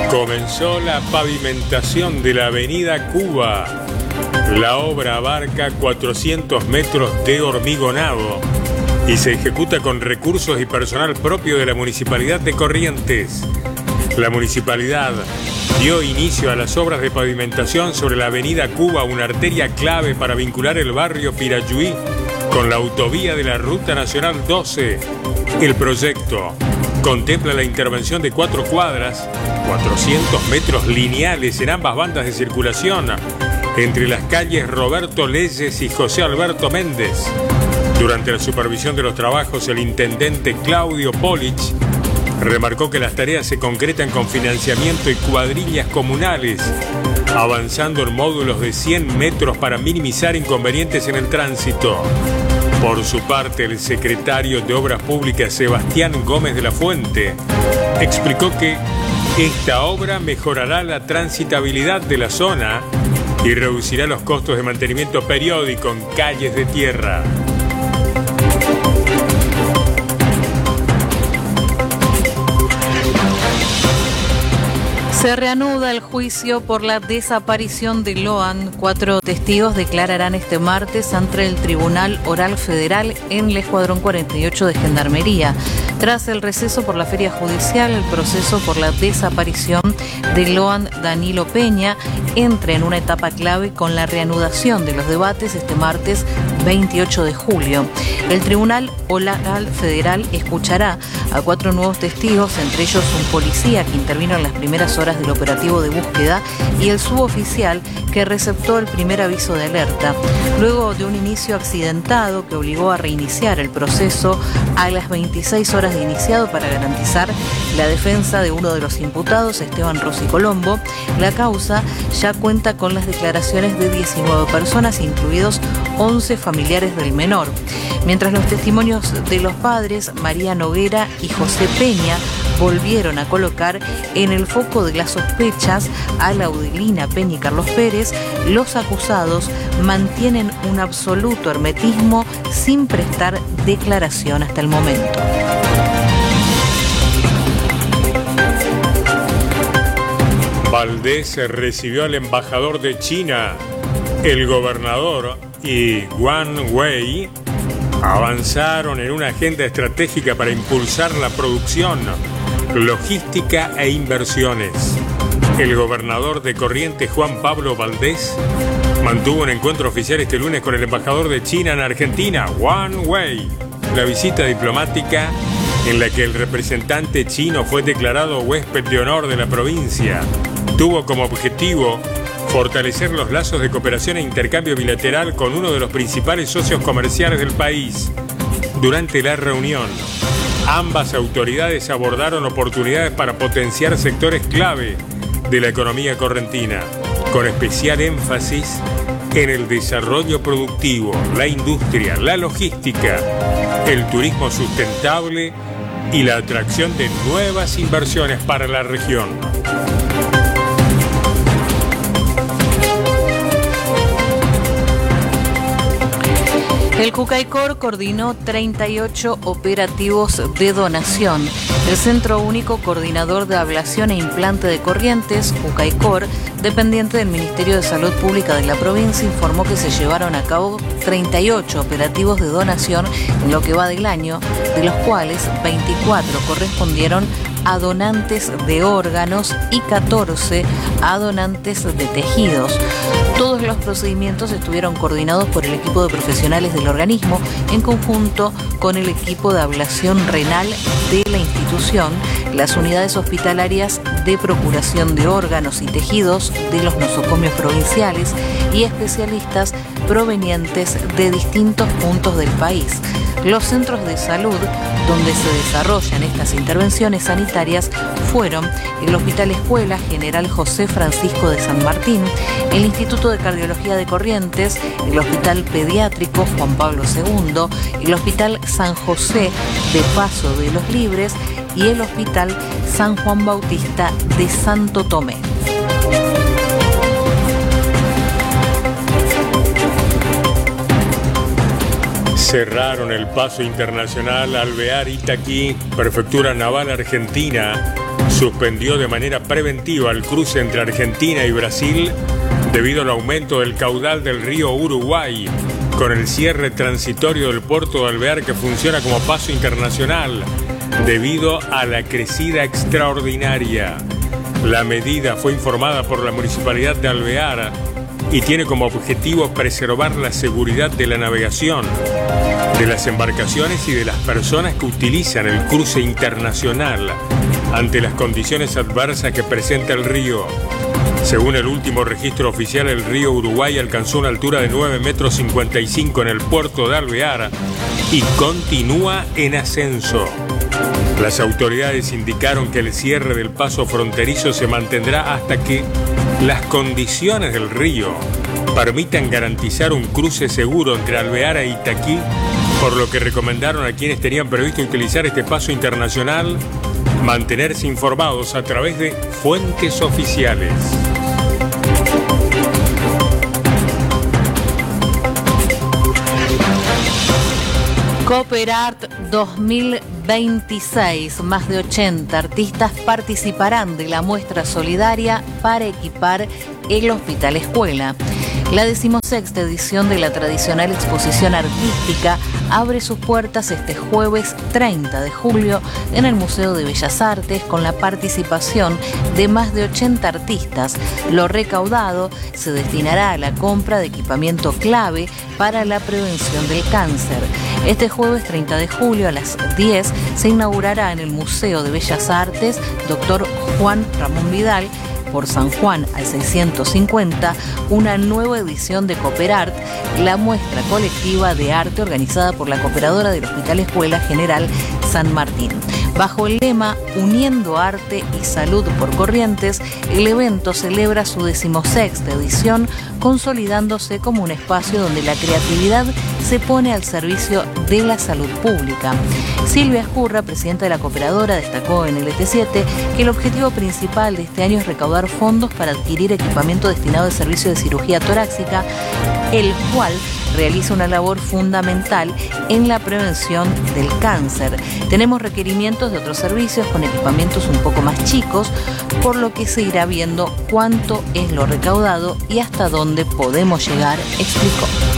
Comenzó la pavimentación de la avenida Cuba. La obra abarca 400 metros de hormigonado y se ejecuta con recursos y personal propio de la Municipalidad de Corrientes. La Municipalidad dio inicio a las obras de pavimentación sobre la avenida Cuba, una arteria clave para vincular el barrio Pirayuí con la autovía de la Ruta Nacional 12. El proyecto contempla la intervención de 4 cuadras, 400 metros lineales en ambas bandas de circulación, entre las calles Roberto Leyes y José Alberto Méndez. Durante la supervisión de los trabajos, el intendente Claudio Polich remarcó que las tareas se concretan con financiamiento y cuadrillas comunales, avanzando en módulos de 100 metros para minimizar inconvenientes en el tránsito. Por su parte, el secretario de Obras Públicas, Sebastián Gómez de la Fuente, explicó que esta obra mejorará la transitabilidad de la zona y reducirá los costos de mantenimiento periódico en calles de tierra. Se reanuda el juicio por la desaparición de Loan. 4 testigos declararán este martes ante el Tribunal Oral Federal en el Escuadrón 48 de Gendarmería. Tras el receso por la feria judicial, el proceso por la desaparición de Loan Danilo Peña entra en una etapa clave con la reanudación de los debates este martes 28 de julio. El Tribunal Oral Federal escuchará a 4 nuevos testigos, entre ellos un policía que intervino en las primeras horas del operativo de búsqueda y el suboficial que receptó el primer aviso de alerta. Luego de un inicio accidentado que obligó a reiniciar el proceso a las 26 horas de iniciado para garantizar la defensa de uno de los imputados, Esteban Rossi Colombo, la causa ya cuenta con las declaraciones de 19 personas, incluidos 11 familiares del menor. Mientras los testimonios de los padres, María Noguera y José Peña, volvieron a colocar en el foco de las sospechas a Laudilina Peña y Carlos Pérez, los acusados mantienen un absoluto hermetismo sin prestar declaración hasta el momento. Valdés recibió al embajador de China. El gobernador y Wang Wei avanzaron en una agenda estratégica para impulsar la producción, logística e inversiones. El gobernador de Corrientes, Juan Pablo Valdés, mantuvo un encuentro oficial este lunes con el embajador de China en Argentina, Wang Wei. La visita diplomática, en la que el representante chino fue declarado huésped de honor de la provincia, tuvo como objetivo fortalecer los lazos de cooperación e intercambio bilateral con uno de los principales socios comerciales del país. Durante la reunión, ambas autoridades abordaron oportunidades para potenciar sectores clave de la economía correntina, con especial énfasis en el desarrollo productivo, la industria, la logística, el turismo sustentable y la atracción de nuevas inversiones para la región. El Cucaicor coordinó 38 operativos de donación. El Centro Único Coordinador de Ablación e Implante de Corrientes, Cucaicor, dependiente del Ministerio de Salud Pública de la provincia, informó que se llevaron a cabo 38 operativos de donación en lo que va del año, de los cuales 24 correspondieron a donantes de órganos y 14 a donantes de tejidos. Todos los procedimientos estuvieron coordinados por el equipo de profesionales del organismo en conjunto con el equipo de ablación renal de la institución, las unidades hospitalarias de procuración de órganos y tejidos de los nosocomios provinciales y especialistas provenientes de distintos puntos del país. Los centros de salud donde se desarrollan estas intervenciones sanitarias fueron el Hospital Escuela General José Francisco de San Martín, el Instituto de Cardiología de Corrientes, el Hospital Pediátrico Juan Pablo II, el Hospital San José de Paso de los Libres y el Hospital San Juan Bautista de Santo Tomé. Cerraron el paso internacional Alvear Itaquí, Prefectura Naval Argentina, suspendió de manera preventiva el cruce entre Argentina y Brasil debido al aumento del caudal del río Uruguay, con el cierre transitorio del puerto de Alvear, que funciona como paso internacional debido a la crecida extraordinaria. La medida fue informada por la Municipalidad de Alvear y tiene como objetivo preservar la seguridad de la navegación, de las embarcaciones y de las personas que utilizan el cruce internacional ante las condiciones adversas que presenta el río. Según el último registro oficial, el río Uruguay alcanzó una altura de 9,55 metros en el puerto de Alvear y continúa en ascenso. Las autoridades indicaron que el cierre del paso fronterizo se mantendrá hasta que las condiciones del río permitan garantizar un cruce seguro entre Alvear e Itaquí, por lo que recomendaron a quienes tenían previsto utilizar este paso internacional mantenerse informados a través de fuentes oficiales. Cooperart 2026. Más de 80 artistas participarán de la muestra solidaria para equipar el Hospital Escuela. La 16ª edición de la tradicional exposición artística abre sus puertas este jueves 30 de julio en el Museo de Bellas Artes con la participación de más de 80 artistas. Lo recaudado se destinará a la compra de equipamiento clave para la prevención del cáncer. Este jueves 30 de julio a las 10 se inaugurará en el Museo de Bellas Artes Dr. Juan Ramón Vidal, por San Juan al 650, una nueva edición de Cooperart, la muestra colectiva de arte organizada por la Cooperadora del Hospital Escuela General San Martín. Bajo el lema Uniendo Arte y Salud por Corrientes, el evento celebra su 16ª edición, consolidándose como un espacio donde la creatividad se pone al servicio de la salud pública. Silvia Escurra, presidenta de la Cooperadora, destacó en el ET7 que el objetivo principal de este año es recaudar fondos para adquirir equipamiento destinado al servicio de cirugía torácica, el cual realiza una labor fundamental en la prevención del cáncer. Tenemos requerimientos de otros servicios con equipamientos un poco más chicos, por lo que se irá viendo cuánto es lo recaudado y hasta dónde podemos llegar, explicó.